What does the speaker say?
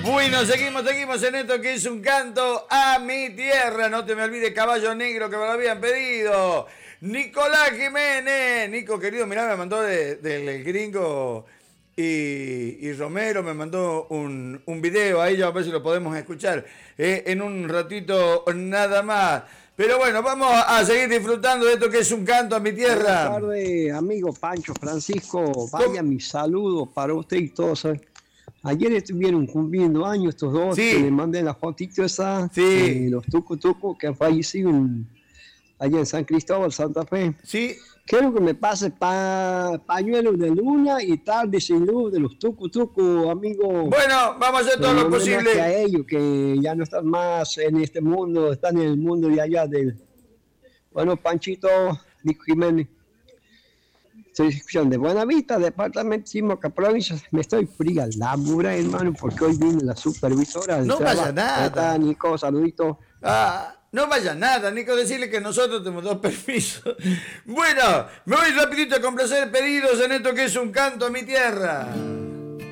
Bueno, seguimos en esto que es un canto a mi tierra. No te me olvides Caballo Negro que me lo habían pedido. Nicolás Jiménez. Nico, querido, mirá, me mandó del gringo y Romero me mandó un video. Ahí ya a ver si lo podemos escuchar en un ratito nada más. Pero bueno, vamos a seguir disfrutando de esto que es un canto a mi tierra. Buenas tardes, amigo Pancho Francisco. Vaya mi saludo para usted y todos. Ayer estuvieron cumpliendo años estos dos, Sí. que le mandé la fotito esa, Sí. los tucu que han fallecido allá en San Cristóbal, Santa Fe. Sí. Quiero que me pase pañuelos de luna y tarde sin luz de los tucu, amigo. Bueno, vamos a hacer todo lo posible. A ellos que ya no están más en este mundo, están en el mundo de allá del... Bueno, Panchito, Nico Jiménez. Estoy escuchando de Buenavista, departamento Simoca, provincia. Me estoy fría la labura, hermano, porque hoy viene la supervisora. No vaya nada. Está, Nico, saludito. No vaya nada, Nico, decirle que nosotros tenemos dos permisos. Bueno, me voy rapidito a complacer pedidos en esto que es un canto a mi tierra.